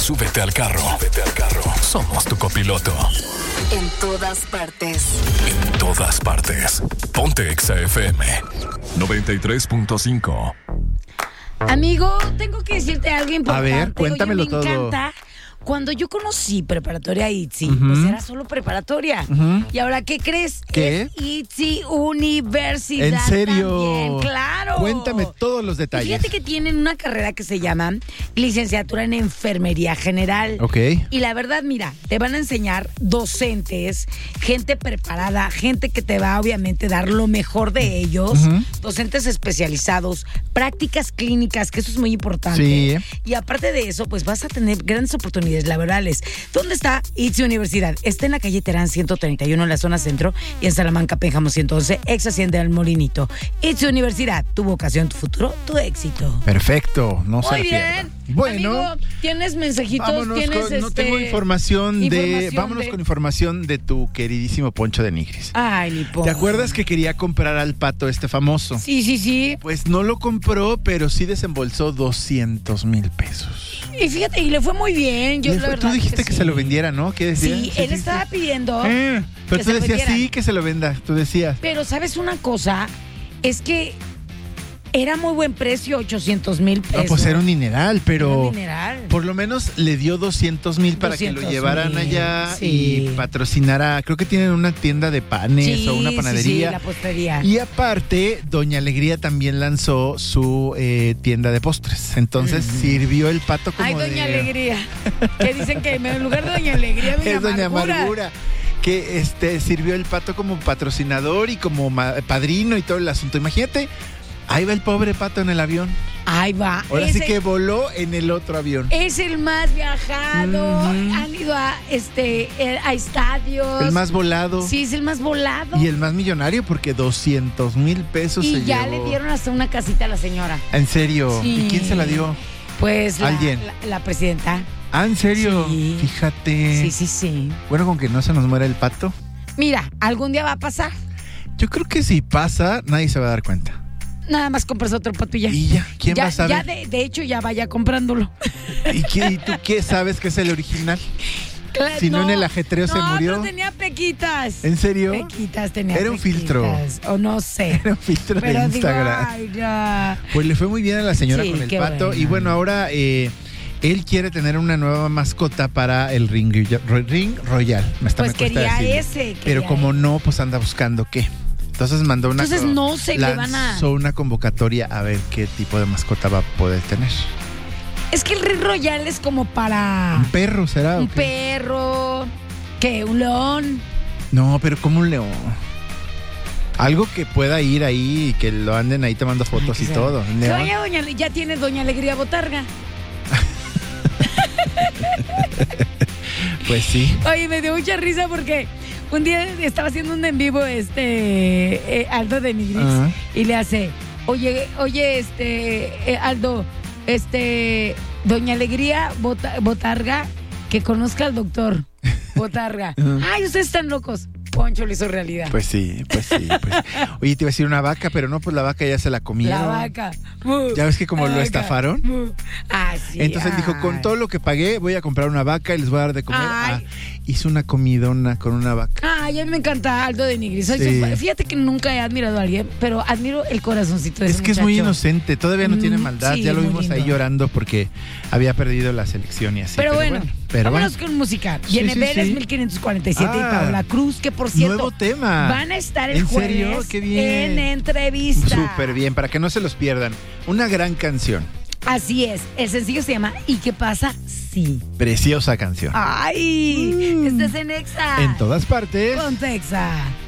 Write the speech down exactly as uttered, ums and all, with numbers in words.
súbete al carro. Súbete al carro. Somos tu copiloto. En todas partes. En todas partes. Ponte Exa F M noventa y tres punto cinco. Amigo, tengo que decirte algo importante. A ver, cuéntamelo Oye, me todo. encanta. Cuando yo conocí Preparatoria ITZY, Uh-huh. pues era solo preparatoria. Uh-huh. Y ahora, ¿qué crees? ¿Qué? Es ITZY Universidad. ¿En serio? También, claro. Cuéntame todos los Y detalles. fíjate que tienen una carrera que se llama Licenciatura en Enfermería General. Ok. Y la verdad, mira, te van a enseñar docentes, gente preparada, gente que te va a obviamente dar lo mejor de ellos, Uh-huh. docentes especializados, prácticas clínicas, que eso es muy importante. Sí. Y aparte de eso, pues vas a tener grandes oportunidades laborales. ¿Dónde está ITZY Universidad? Está en la calle Terán ciento treinta y uno en la zona centro y en Salamanca, Pénjamo ciento once, ex Hacienda del Molinito. ITZY Universidad, tu vocación, tu futuro, tu éxito. Perfecto, no se Muy la bien. pierdan. Bueno, Amigo, ¿tienes mensajitos? vámonos ¿Tienes con, no este, tengo información de, información vámonos de- con información de tu queridísimo Poncho de Nigris. Ay, mi po. ¿Te acuerdas que quería comprar al pato este famoso? Sí, sí, sí. Pues no lo compró, pero sí desembolsó doscientos mil pesos. Y fíjate, y le fue muy bien. Yo, Le la fue- verdad tú dijiste que, sí. se lo vendiera, ¿no? ¿Qué decías? Sí, él estaba pidiendo. Eh, pero que tú se lo decías vendiera. sí, que se lo venda. Tú decías. Pero ¿sabes una cosa? Es que era muy buen precio, ochocientos mil pesos. No, pues era un dineral, pero Era un dineral. por lo menos le dio doscientos mil para que lo doscientos llevaran mil, allá sí. y patrocinara. Creo que tienen una tienda de panes Sí, o una sí, panadería. sí, la postería. Y aparte, Doña Alegría también lanzó su eh, tienda de postres. Entonces sirvió el pato como Ay, Doña de... Alegría. Que dicen que en lugar de Doña Alegría, Doña Es Doña Amargura. Amargura. Que este sirvió el pato como patrocinador y como ma- padrino y todo el asunto. Imagínate, ahí va el pobre pato en el avión. Ahí va. Ahora Ese sí que voló en el otro avión. Es el más viajado. Ujú. Han ido a este eh, a estadios. El más volado. Sí, es el más volado. Y el más millonario porque doscientos mil pesos se Y ya llevó. le dieron hasta una casita a la señora. ¿En serio? Sí. ¿Y quién se la dio? Pues la, ¿Alguien? la, la presidenta. Ah, ¿en serio? Sí. Fíjate. Sí, sí, sí. Bueno, con que no se nos muera el pato. Mira, algún día va a pasar. Yo creo que si pasa, nadie se va a dar cuenta. Nada más compras otro pato y ya. Y ya, ¿quién ya, va a saber? ya de, de hecho, ya vaya comprándolo. ¿Y, qué- y tú qué sabes que es el original? Claro, Si no, en el ajetreo se murió. No, pero tenía pequitas. ¿En serio? Pequitas tenía. Era un pequitas. filtro. O no sé. Era un filtro Pero de digo, Instagram. ay, ya. Pues le fue muy bien a la señora Sí, con el qué pato. bueno. Y bueno, ahora eh, él quiere tener una nueva mascota para el Ring, ring Royal. Me está Pues me cuesta quería decirlo. ese. quería Pero como ese. no, pues anda buscando qué. Entonces mandó una Entonces co- no se le van a- lanzó una convocatoria a ver qué tipo de mascota va a poder tener. Es que el Ring Royal es como para ¿Un perro será? o un qué? perro. ¿Qué? ¿Un león? No, pero como un león. Algo que pueda ir ahí y que lo anden ahí tomando fotos Ay, y que todo. sea- Un Que león. vaya doña, ya tiene Doña Alegría Botarga. Pues sí. Oye, me dio mucha risa porque un día estaba haciendo un en vivo este eh, Aldo de Nigris Ajá. y le hace, oye, oye, este eh, Aldo, este Doña Alegría Bota- Botarga, que conozca al doctor Botarga. Ay, ustedes están locos. Poncho lo hizo realidad. Pues sí, pues sí, pues sí. Oye, te iba a decir una vaca, pero no, pues la vaca ya se la comieron. La vaca. Mu, Ya ves que como la lo vaca, estafaron. mu. Ah, sí. Entonces él dijo, ay. con todo lo que pagué, voy a comprar una vaca y les voy a dar de comer. Ay. Ah, hizo una comidona con una vaca. Ay, a mí me encanta Aldo de Nigris. Soy Sí. su- Fíjate que nunca he admirado a alguien, pero admiro el corazoncito de Es ese que es muy muchacho. inocente, todavía no tiene Mm, maldad. sí, Ya lo muy vimos ahí lindo. llorando porque había perdido la selección y así. Pero, bueno, pero vámonos bueno. con música. Sí, Viene sí, Vélez sí. mil quinientos cuarenta y siete y Ah, Paola Cruz, que por cierto nuevo tema. van a estar el ¿En serio? jueves Qué bien. en entrevista. Súper bien, para que no se los pierdan. Una gran canción. Así es. El sencillo se llama ¿Y qué pasa? Sí. Preciosa canción. Ay, Mm. estás en Exa. En todas partes. Ponte Exa.